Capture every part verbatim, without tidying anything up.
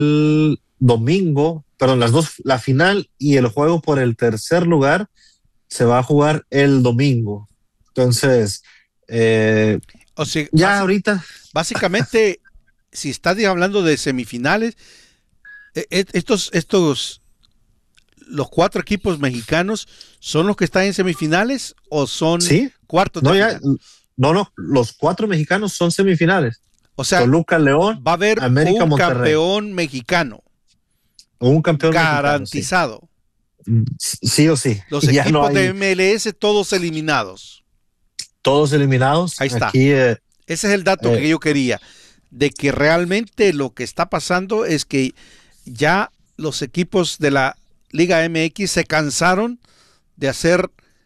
el domingo, perdón, las dos, la final y el juego por el tercer lugar se va a jugar el domingo. Entonces, eh, o sea, ya basi- ahorita, básicamente, si estás hablando de semifinales, eh, eh, estos, estos, los cuatro equipos mexicanos, ¿son los que están en semifinales o son sí, cuartos de no, ya, final? no, no, los cuatro mexicanos son semifinales. O sea, Toluca, León, va a haber América, un Monterrey. campeón mexicano Un campeón mexicano, sí. garantizado. Sí o sí. Los Y ya no equipos de hay M L S todos eliminados. todos eliminados. Ahí está. Aquí, eh, Ese es el dato eh, que yo quería, de que realmente lo que está pasando es que ya los equipos de la Liga M X se cansaron de hacer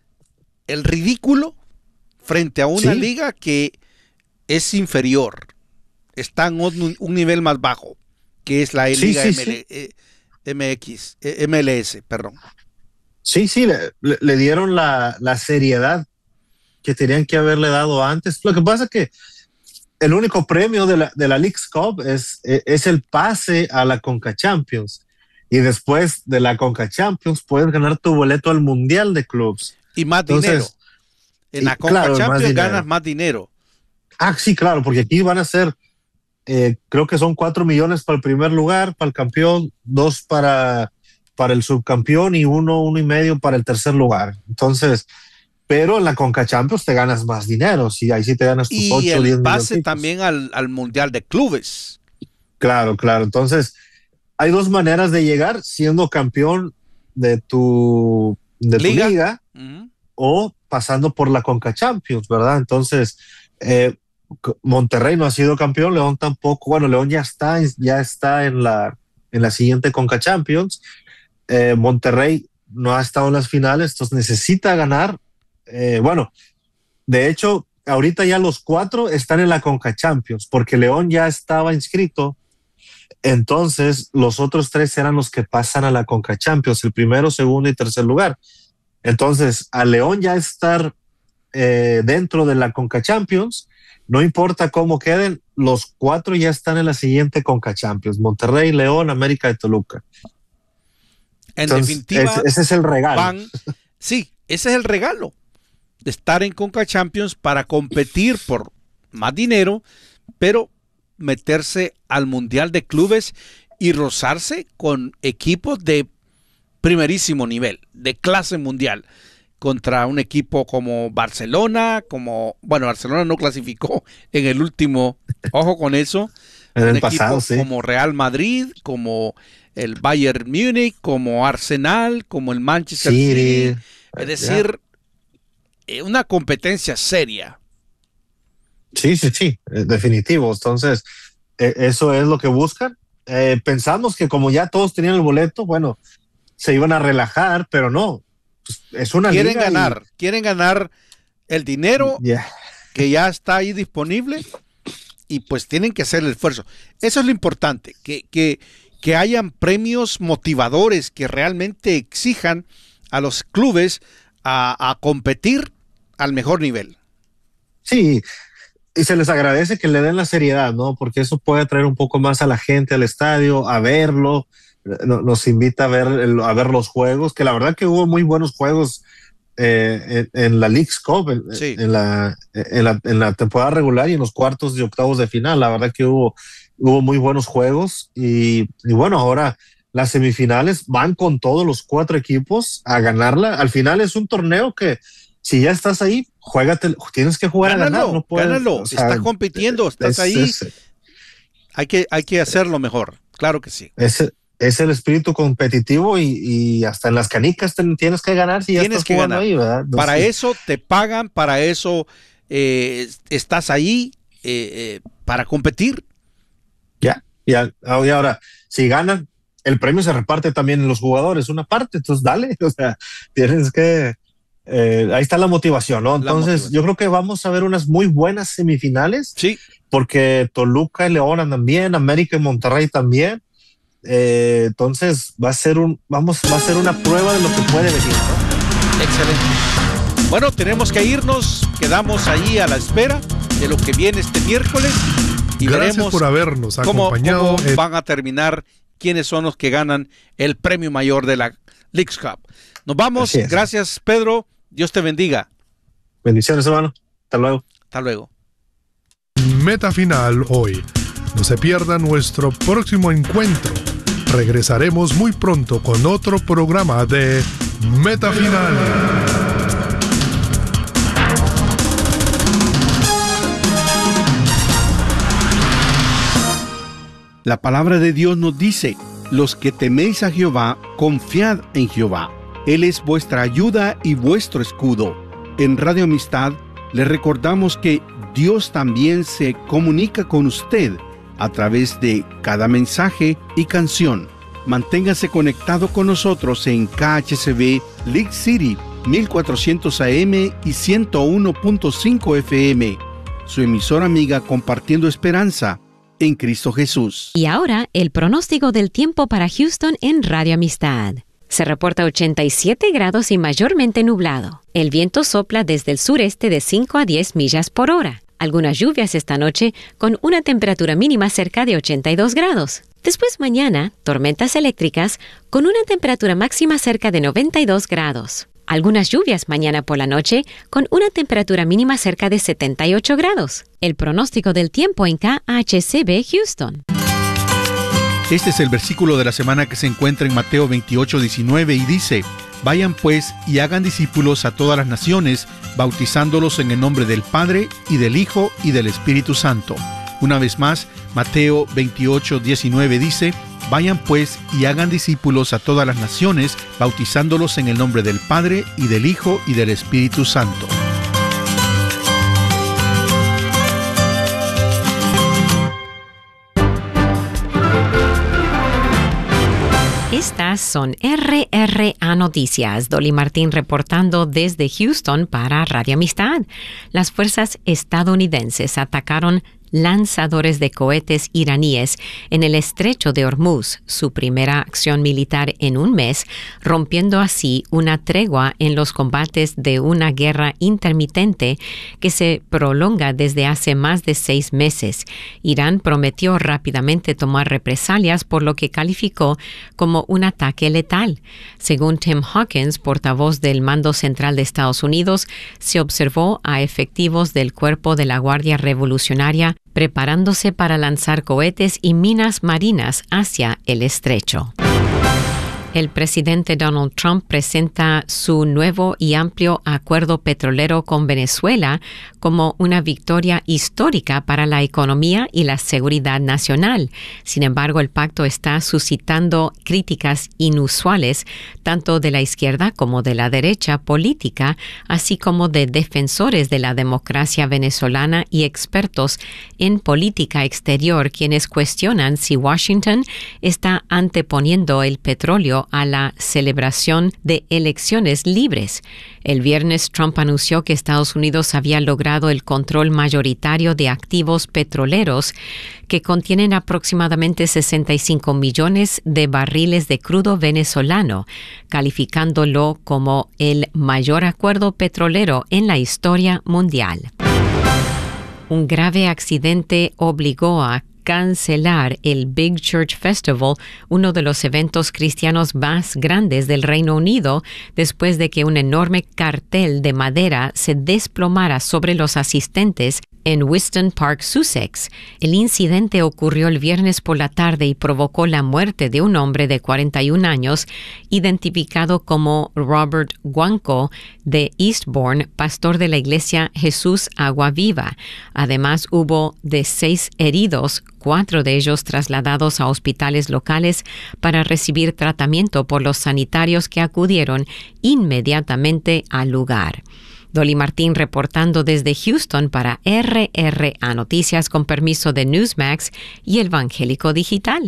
el ridículo frente a una sí, liga que es inferior, está en un, un nivel más bajo, que es la sí, Liga sí, M L, sí. eh, M X, eh, M L S, perdón. Sí, sí, le, le- le dieron la, la seriedad que tenían que haberle dado antes. Lo que pasa es que el único premio de la, de la Leagues Cup es, eh, es el pase a la Conca Champions. Y después de la Conca Champions puedes ganar tu boleto al Mundial de Clubs. Y más dinero. Entonces, En y la Conca claro, más Champions ganas dinero. más dinero. Ah, sí, claro, porque aquí van a ser, eh, creo que son cuatro millones para el primer lugar, para el campeón, dos para, para el subcampeón y uno, uno y medio para el tercer lugar. Entonces, pero en la Conca Champions te ganas más dinero, sí, ahí sí te ganas tus Y ocho, el diez pase milloncitos. también al, al Mundial de Clubes. Claro, claro. Entonces, hay dos maneras de llegar, siendo campeón de tu, de tu Liga. liga Uh-huh. o pasando por la Conca Champions, ¿verdad? Entonces, eh, Monterrey no ha sido campeón, León tampoco. Bueno, León ya está, ya está en la, en la siguiente Conca Champions. Eh, Monterrey no ha estado en las finales, entonces necesita ganar. Eh, bueno, de hecho, ahorita ya los cuatro están en la Conca Champions, porque León ya estaba inscrito. Entonces, los otros tres eran los que pasan a la Conca Champions, el primero, segundo y tercer lugar. Entonces, a León ya estar eh, dentro de la Conca Champions, no importa cómo queden, los cuatro ya están en la siguiente Conca Champions: Monterrey, León, América y Toluca. En Entonces, ese, definitiva, ese es el regalo. van, sí, ese es el regalo de estar en Conca Champions para competir por más dinero, pero meterse al Mundial de Clubes y rozarse con equipos de primerísimo nivel, de clase mundial, contra un equipo como Barcelona, como, bueno, Barcelona no clasificó en el último, ojo con eso, En un el equipo pasado, sí. como Real Madrid, como el Bayern Múnich, como Arsenal, como el Manchester Sí, City, es decir, yeah. una competencia seria. Sí, sí, sí, definitivo. Entonces, eh, eso es lo que buscan. Eh, pensamos que como ya todos tenían el boleto, bueno, se iban a relajar, pero no. Pues es una quieren liga ganar, y... quieren ganar el dinero yeah. que ya está ahí disponible y pues tienen que hacer el esfuerzo. Eso es lo importante, que, que, que hayan premios motivadores que realmente exijan a los clubes a, a competir al mejor nivel. Sí, y se les agradece que le den la seriedad, ¿no? Porque eso puede atraer un poco más a la gente al estadio, a verlo. Nos invita a ver, a ver los juegos, que la verdad que hubo muy buenos juegos eh, en, en la Leagues Cup, en, sí. en, la, en, la, en la temporada regular y en los cuartos y octavos de final. La verdad que hubo, hubo muy buenos juegos y, y bueno, ahora las semifinales van con todos los cuatro equipos a ganarla. Al final es un torneo que si ya estás ahí, juégate, tienes que jugar gánalo, a ganar. No puedes, gánalo, o sea, estás compitiendo, estás es, ahí, es, hay, que, hay que hacerlo mejor, claro que sí. Es, es el espíritu competitivo y, y hasta en las canicas te, tienes que ganar si ya tienes estás que jugando ganar. ahí, ¿verdad? No para sé. eso te pagan, para eso eh, estás ahí, eh, eh, para competir. Ya, ya, y ahora, si ganan, el premio se reparte también en los jugadores, una parte, entonces dale, o sea, tienes que, eh, ahí está la motivación, ¿no? Entonces, motivación. Yo creo que vamos a ver unas muy buenas semifinales, sí, porque Toluca y León andan bien, América y Monterrey también, eh, entonces va a ser un, vamos, va a ser una prueba de lo que puede venir, ¿no? Excelente. Bueno, tenemos que irnos, quedamos ahí a la espera de lo que viene este miércoles y Gracias veremos por habernos cómo, acompañado. cómo van a terminar quiénes son los que ganan el premio mayor de la Leagues Cup. Nos vamos. Gracias, Pedro. Dios te bendiga. Bendiciones, hermano. Hasta luego. Hasta luego. Meta final hoy. No se pierda nuestro próximo encuentro. Regresaremos muy pronto con otro programa de Meta Final. La palabra de Dios nos dice: los que teméis a Jehová, confiad en Jehová. Él es vuestra ayuda y vuestro escudo. En Radio Amistad le recordamos que Dios también se comunica con usted a través de cada mensaje y canción. Manténgase conectado con nosotros en K H C B League City mil cuatrocientos A M y ciento uno punto cinco F M, su emisora amiga compartiendo esperanza en Cristo Jesús. Y ahora el pronóstico del tiempo para Houston en Radio Amistad. Se reporta ochenta y siete grados y mayormente nublado. El viento sopla desde el sureste de cinco a diez millas por hora. Algunas lluvias esta noche con una temperatura mínima cerca de ochenta y dos grados. Después mañana, tormentas eléctricas con una temperatura máxima cerca de noventa y dos grados. Algunas lluvias mañana por la noche con una temperatura mínima cerca de setenta y ocho grados. El pronóstico del tiempo en K H C B Houston. Este es el versículo de la semana que se encuentra en Mateo veintiocho, diecinueve y dice: vayan pues y hagan discípulos a todas las naciones, bautizándolos en el nombre del Padre y del Hijo y del Espíritu Santo. Una vez más, Mateo veintiocho, diecinueve dice: vayan pues y hagan discípulos a todas las naciones, bautizándolos en el nombre del Padre y del Hijo y del Espíritu Santo. Estas son R R A Noticias. Dolly Martín reportando desde Houston para Radio Amistad. Las fuerzas estadounidenses atacaron lanzadores de cohetes iraníes en el estrecho de Hormuz, su primera acción militar en un mes, rompiendo así una tregua en los combates de una guerra intermitente que se prolonga desde hace más de seis meses. Irán prometió rápidamente tomar represalias por lo que calificó como un ataque letal. Según Tim Hawkins, portavoz del Mando Central de Estados Unidos, se observó a efectivos del Cuerpo de la Guardia Revolucionaria preparándose para lanzar cohetes y minas marinas hacia el estrecho. El presidente Donald Trump presenta su nuevo y amplio acuerdo petrolero con Venezuela como una victoria histórica para la economía y la seguridad nacional. Sin embargo, el pacto está suscitando críticas inusuales tanto de la izquierda como de la derecha política, así como de defensores de la democracia venezolana y expertos en política exterior, quienes cuestionan si Washington está anteponiendo el petróleo a la celebración de elecciones libres. El viernes, Trump anunció que Estados Unidos había logrado el control mayoritario de activos petroleros que contienen aproximadamente sesenta y cinco millones de barriles de crudo venezolano, calificándolo como el mayor acuerdo petrolero en la historia mundial. Un grave accidente obligó a cancelar el Big Church Festival, uno de los eventos cristianos más grandes del Reino Unido, después de que un enorme cartel de madera se desplomara sobre los asistentes en Whiston Park, Sussex. El incidente ocurrió el viernes por la tarde y provocó la muerte de un hombre de cuarenta y un años, identificado como Robert Guanco de Eastbourne, pastor de la iglesia Jesús Agua Viva. Además, hubo de seis heridos, cuatro de ellos trasladados a hospitales locales para recibir tratamiento por los sanitarios que acudieron inmediatamente al lugar. Dolly Martín reportando desde Houston para R R A Noticias con permiso de Newsmax y el Evangélico Digital.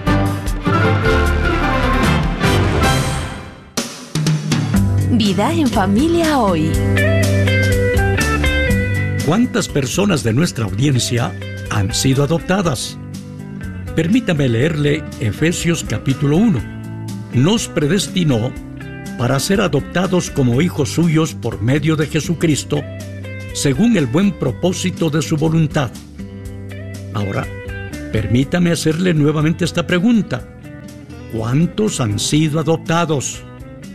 Vida en familia hoy. ¿Cuántas personas de nuestra audiencia han sido adoptadas? Permítame leerle Efesios capítulo uno. Nos predestinó para ser adoptados como hijos suyos por medio de Jesucristo, según el buen propósito de su voluntad. Ahora, permítame hacerle nuevamente esta pregunta. ¿cuántos han sido adoptados?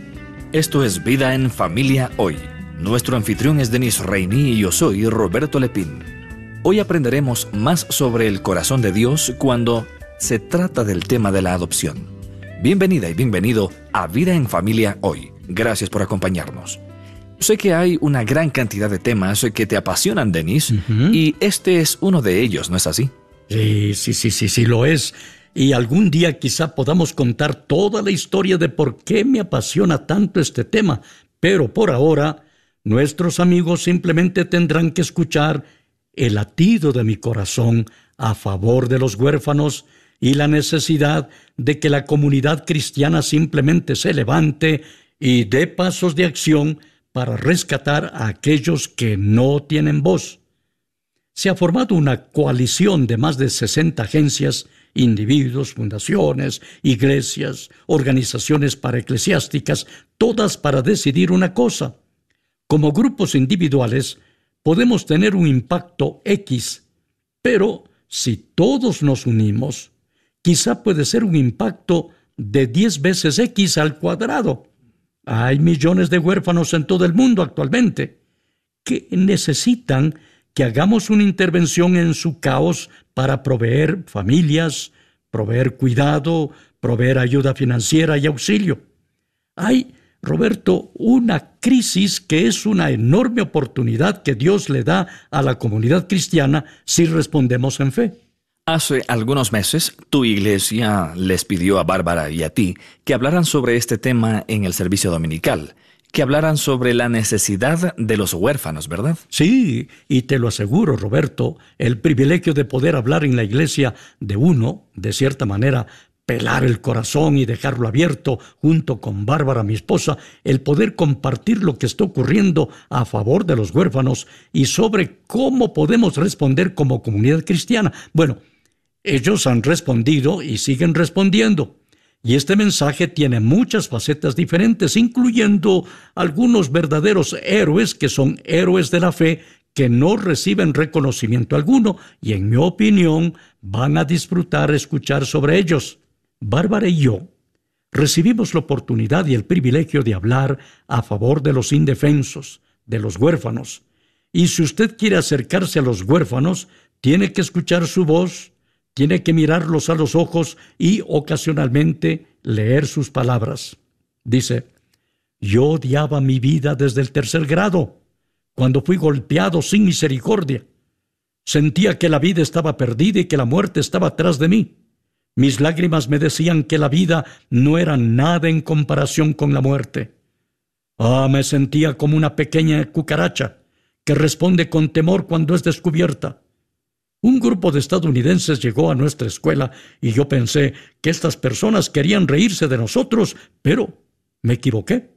Esto es Vida en Familia Hoy. Nuestro anfitrión es Denis Reini y yo soy Roberto Lepín. Hoy aprenderemos más sobre el corazón de Dios cuando se trata del tema de la adopción. Bienvenida y bienvenido a Vida en Familia Hoy. Gracias por acompañarnos. Sé que hay una gran cantidad de temas que te apasionan, Denis, uh-huh. y este es uno de ellos, ¿no es así? Sí, sí, sí, sí, sí lo es. Y algún día quizá podamos contar toda la historia de por qué me apasiona tanto este tema. Pero por ahora, nuestros amigos simplemente tendrán que escuchar el latido de mi corazón a favor de los huérfanos y la necesidad de que la comunidad cristiana simplemente se levante y dé pasos de acción para rescatar a aquellos que no tienen voz. Se ha formado una coalición de más de sesenta agencias, individuos, fundaciones, iglesias, organizaciones paraeclesiásticas, todas para decidir una cosa. Como grupos individuales, podemos tener un impacto X, pero si todos nos unimos, quizá puede ser un impacto de diez veces X al cuadrado. Hay millones de huérfanos en todo el mundo actualmente que necesitan que hagamos una intervención en su caos para proveer familias, proveer cuidado, proveer ayuda financiera y auxilio. Hay, Roberto, una crisis que es una enorme oportunidad que Dios le da a la comunidad cristiana si respondemos en fe. Hace algunos meses, tu iglesia les pidió a Bárbara y a ti que hablaran sobre este tema en el servicio dominical, que hablaran sobre la necesidad de los huérfanos, ¿verdad? Sí, y te lo aseguro, Roberto, el privilegio de poder hablar en la iglesia de uno, de cierta manera, pelar el corazón y dejarlo abierto junto con Bárbara, mi esposa, el poder compartir lo que está ocurriendo a favor de los huérfanos y sobre cómo podemos responder como comunidad cristiana. Bueno, ellos han respondido y siguen respondiendo. Y este mensaje tiene muchas facetas diferentes, incluyendo algunos verdaderos héroes que son héroes de la fe que no reciben reconocimiento alguno y, en mi opinión, van a disfrutar escuchar sobre ellos. Bárbara y yo recibimos la oportunidad y el privilegio de hablar a favor de los indefensos, de los huérfanos. Y si usted quiere acercarse a los huérfanos, tiene que escuchar su voz, tiene que mirarlos a los ojos y ocasionalmente leer sus palabras. Dice, yo odiaba mi vida desde el tercer grado, cuando fui golpeado sin misericordia. Sentía que la vida estaba perdida y que la muerte estaba atrás de mí. Mis lágrimas me decían que la vida no era nada en comparación con la muerte. Ah, me sentía como una pequeña cucaracha que responde con temor cuando es descubierta. Un grupo de estadounidenses llegó a nuestra escuela y yo pensé que estas personas querían reírse de nosotros, pero me equivoqué.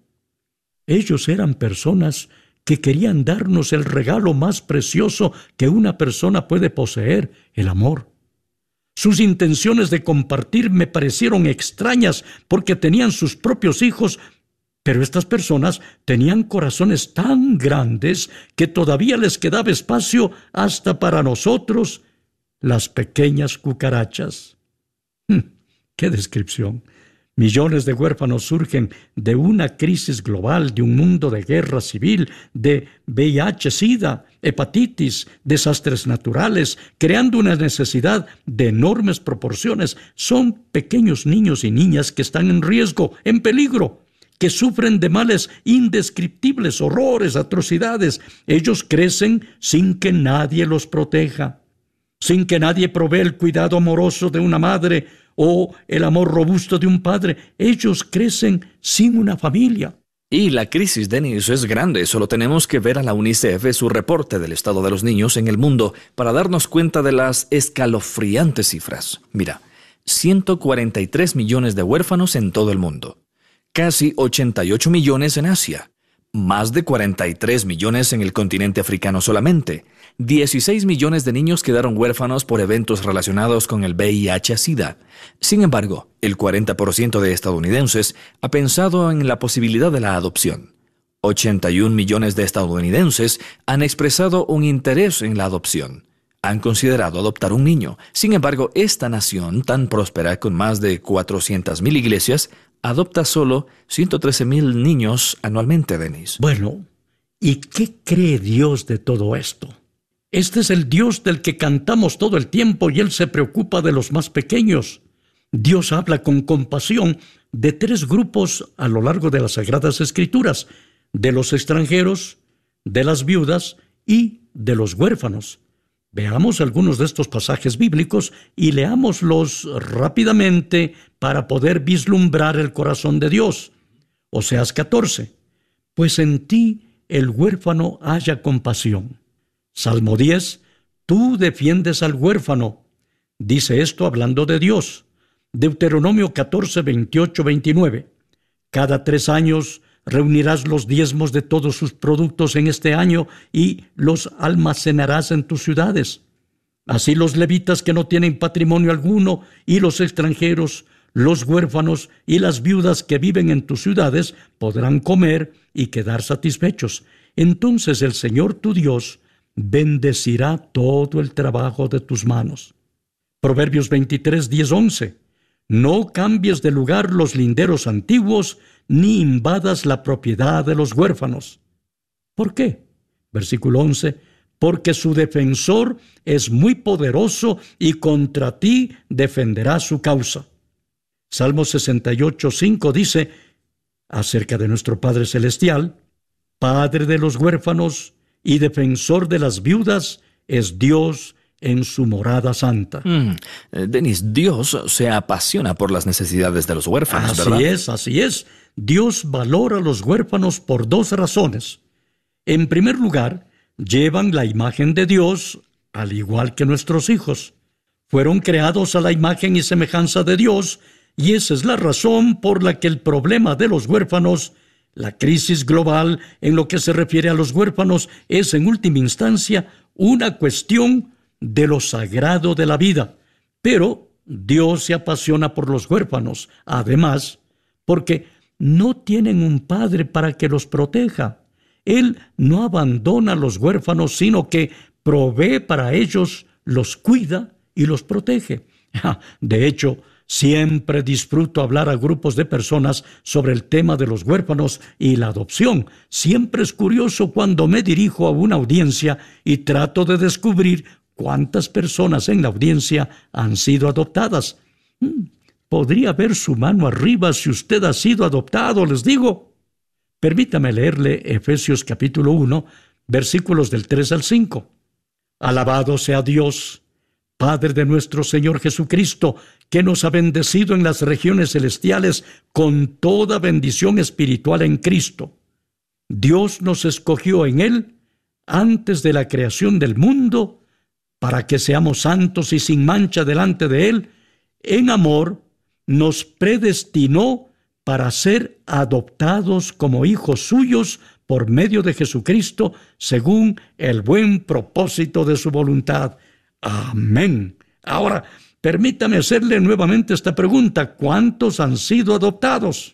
Ellos eran personas que querían darnos el regalo más precioso que una persona puede poseer, el amor. Sus intenciones de compartir me parecieron extrañas porque tenían sus propios hijos, pero estas personas tenían corazones tan grandes que todavía les quedaba espacio hasta para nosotros, las pequeñas cucarachas. ¡Qué descripción! Millones de huérfanos surgen de una crisis global, de un mundo de guerra civil, de V I H, SIDA, hepatitis, desastres naturales, creando una necesidad de enormes proporciones. Son pequeños niños y niñas que están en riesgo, en peligro, que sufren de males indescriptibles, horrores, atrocidades. Ellos crecen sin que nadie los proteja, sin que nadie provee el cuidado amoroso de una madre o el amor robusto de un padre. Ellos crecen sin una familia. Y la crisis, Denis, es grande. Solo tenemos que ver a la UNICEF su reporte del estado de los niños en el mundo para darnos cuenta de las escalofriantes cifras. Mira, ciento cuarenta y tres millones de huérfanos en todo el mundo. Casi ochenta y ocho millones en Asia, más de cuarenta y tres millones en el continente africano solamente. dieciséis millones de niños quedaron huérfanos por eventos relacionados con el V I H-Sida. Sin embargo, el cuarenta por ciento de estadounidenses ha pensado en la posibilidad de la adopción. ochenta y un millones de estadounidenses han expresado un interés en la adopción. han considerado adoptar un niño. Sin embargo, esta nación tan próspera, con más de cuatrocientas mil iglesias, adopta solo ciento trece mil niños anualmente, Denis. Bueno, ¿y qué cree Dios de todo esto? Este es el Dios del que cantamos todo el tiempo y Él se preocupa de los más pequeños. Dios habla con compasión de tres grupos a lo largo de las Sagradas Escrituras: de los extranjeros, de las viudas y de los huérfanos. Veamos algunos de estos pasajes bíblicos y leámoslos rápidamente para poder vislumbrar el corazón de Dios. Oseas catorce. Pues en ti el huérfano haya compasión. Salmo diez. Tú defiendes al huérfano. Dice esto hablando de Dios. Deuteronomio catorce, veintiocho, veintinueve. Cada tres años reunirás los diezmos de todos sus productos en este año y los almacenarás en tus ciudades. Así los levitas que no tienen patrimonio alguno y los extranjeros, los huérfanos y las viudas que viven en tus ciudades podrán comer y quedar satisfechos. Entonces el Señor tu Dios bendecirá todo el trabajo de tus manos. Proverbios veintitrés, diez, once. No cambies de lugar los linderos antiguos, ni invadas la propiedad de los huérfanos. ¿Por qué? Versículo once. Porque su defensor es muy poderoso y contra ti defenderá su causa. Salmo sesenta y ocho, cinco dice acerca de nuestro Padre Celestial: Padre de los huérfanos y defensor de las viudas es Dios en su morada santa. Mm, Denis, Dios se apasiona por las necesidades de los huérfanos, así ¿verdad? Así es, así es. Dios valora a los huérfanos por dos razones. En primer lugar, llevan la imagen de Dios, al igual que nuestros hijos. Fueron creados a la imagen y semejanza de Dios, y esa es la razón por la que el problema de los huérfanos, la crisis global en lo que se refiere a los huérfanos, es en última instancia una cuestión de lo sagrado de la vida. Pero Dios se apasiona por los huérfanos, además, porque no tienen un padre para que los proteja. Él no abandona a los huérfanos, sino que provee para ellos, los cuida y los protege. De hecho, siempre disfruto hablar a grupos de personas sobre el tema de los huérfanos y la adopción. Siempre es curioso cuando me dirijo a una audiencia y trato de descubrir cuántas personas en la audiencia han sido adoptadas. Podría ver su mano arriba si usted ha sido adoptado, les digo. Permítame leerle Efesios capítulo uno, versículos del tres al cinco. Alabado sea Dios, Padre de nuestro Señor Jesucristo, que nos ha bendecido en las regiones celestiales con toda bendición espiritual en Cristo. Dios nos escogió en Él antes de la creación del mundo para que seamos santos y sin mancha delante de Él. En amor nos predestinó para ser adoptados como hijos suyos por medio de Jesucristo, según el buen propósito de su voluntad. Amén. Ahora, permítame hacerle nuevamente esta pregunta: ¿cuántos han sido adoptados?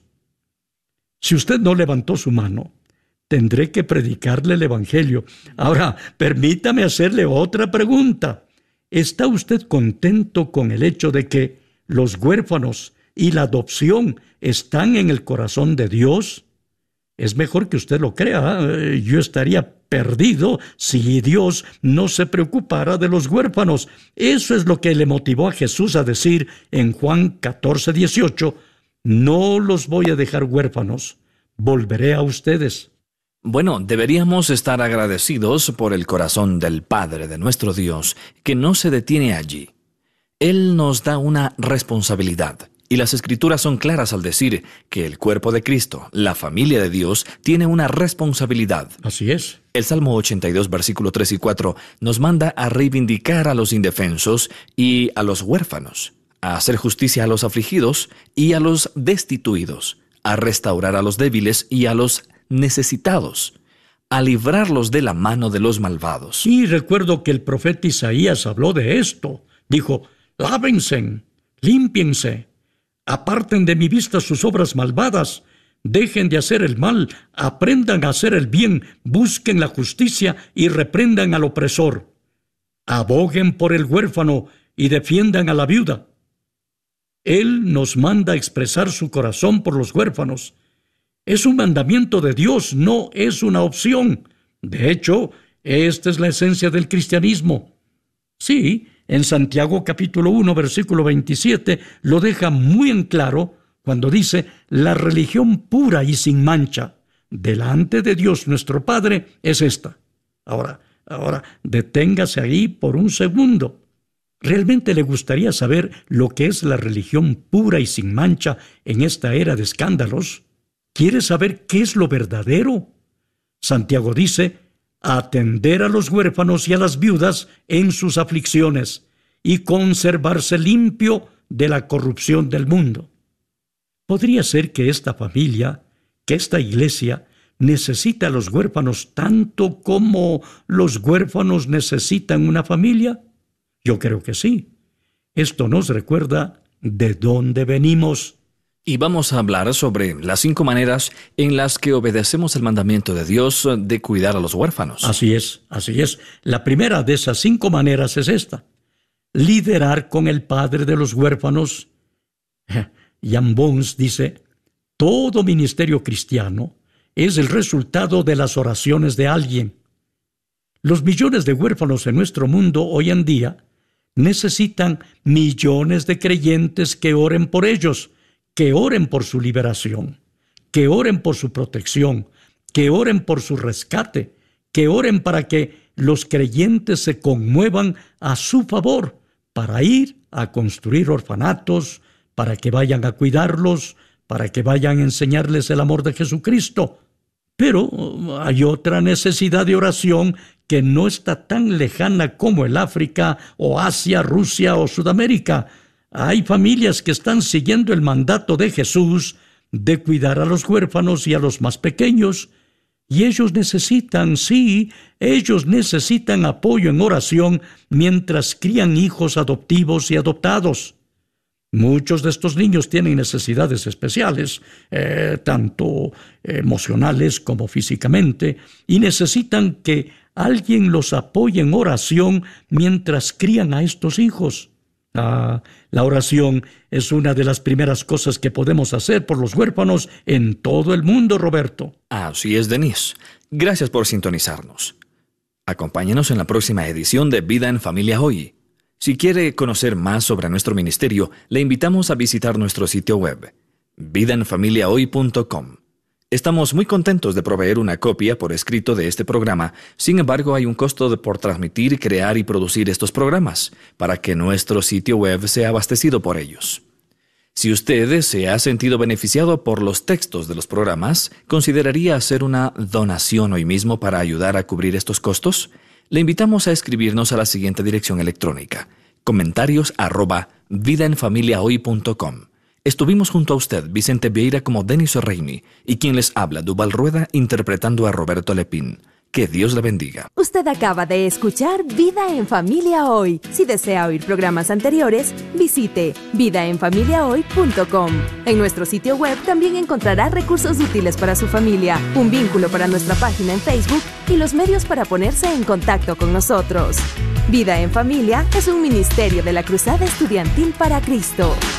Si usted no levantó su mano, tendré que predicarle el Evangelio. Ahora, permítame hacerle otra pregunta. ¿Está usted contento con el hecho de que los huérfanos y la adopción están en el corazón de Dios? Es mejor que usted lo crea. Yo estaría perdido si Dios no se preocupara de los huérfanos. Eso es lo que le motivó a Jesús a decir en Juan catorce, dieciocho, no los voy a dejar huérfanos, volveré a ustedes. Bueno, deberíamos estar agradecidos por el corazón del Padre de nuestro Dios, que no se detiene allí. Él nos da una responsabilidad, y las Escrituras son claras al decir que el cuerpo de Cristo, la familia de Dios, tiene una responsabilidad. Así es. El Salmo ochenta y dos, versículo tres y cuatro, nos manda a reivindicar a los indefensos y a los huérfanos, a hacer justicia a los afligidos y a los destituidos, a restaurar a los débiles y a los necesitados, a librarlos de la mano de los malvados. Y recuerdo que el profeta Isaías habló de esto. Dijo: lávense, límpiense, aparten de mi vista sus obras malvadas, dejen de hacer el mal, aprendan a hacer el bien, busquen la justicia y reprendan al opresor. Aboguen por el huérfano y defiendan a la viuda. Él nos manda a expresar su corazón por los huérfanos. Es un mandamiento de Dios, no es una opción. De hecho, esta es la esencia del cristianismo. Sí, en Santiago capítulo uno, versículo veintisiete, lo deja muy en claro cuando dice: la religión pura y sin mancha delante de Dios nuestro Padre es esta. Ahora, ahora, deténgase ahí por un segundo. ¿Realmente le gustaría saber lo que es la religión pura y sin mancha en esta era de escándalos? ¿Quiere saber qué es lo verdadero? Santiago dice: atender a los huérfanos y a las viudas en sus aflicciones y conservarse limpio de la corrupción del mundo. ¿Podría ser que esta familia, que esta iglesia, necesita a los huérfanos tanto como los huérfanos necesitan una familia? Yo creo que sí. Esto nos recuerda de dónde venimos. Y vamos a hablar sobre las cinco maneras en las que obedecemos el mandamiento de Dios de cuidar a los huérfanos. Así es, así es. La primera de esas cinco maneras es esta: liderar con el padre de los huérfanos. Jan Bones dice: todo ministerio cristiano es el resultado de las oraciones de alguien. Los millones de huérfanos en nuestro mundo hoy en día necesitan millones de creyentes que oren por ellos, que oren por su liberación, que oren por su protección, que oren por su rescate, que oren para que los creyentes se conmuevan a su favor, para ir a construir orfanatos, para que vayan a cuidarlos, para que vayan a enseñarles el amor de Jesucristo. Pero hay otra necesidad de oración que no está tan lejana como el África o Asia, Rusia o Sudamérica. Hay familias que están siguiendo el mandato de Jesús de cuidar a los huérfanos y a los más pequeños. Y ellos necesitan, sí, ellos necesitan apoyo en oración mientras crían hijos adoptivos y adoptados. Muchos de estos niños tienen necesidades especiales, eh, tanto emocionales como físicamente, y necesitan que alguien los apoye en oración mientras crían a estos hijos. Ah, la oración es una de las primeras cosas que podemos hacer por los huérfanos en todo el mundo, Roberto. Así es, Denise. Gracias por sintonizarnos. Acompáñenos en la próxima edición de Vida en Familia Hoy. Si quiere conocer más sobre nuestro ministerio, le invitamos a visitar nuestro sitio web, vida en familia hoy punto com. Estamos muy contentos de proveer una copia por escrito de este programa. Sin embargo, hay un costo de por transmitir, crear y producir estos programas, para que nuestro sitio web sea abastecido por ellos. Si usted se ha sentido beneficiado por los textos de los programas, ¿consideraría hacer una donación hoy mismo para ayudar a cubrir estos costos? Le invitamos a escribirnos a la siguiente dirección electrónica: comentarios arroba vida en familia hoy punto com. Estuvimos junto a usted, Vicente Vieira, como Denis O'Reilly, y quien les habla, Duval Rueda, interpretando a Roberto Lepín. Que Dios le bendiga. Usted acaba de escuchar Vida en Familia Hoy. Si desea oír programas anteriores, visite vida en familia hoy punto com. En nuestro sitio web también encontrará recursos útiles para su familia, un vínculo para nuestra página en Facebook y los medios para ponerse en contacto con nosotros. Vida en Familia es un ministerio de la Cruzada Estudiantil para Cristo.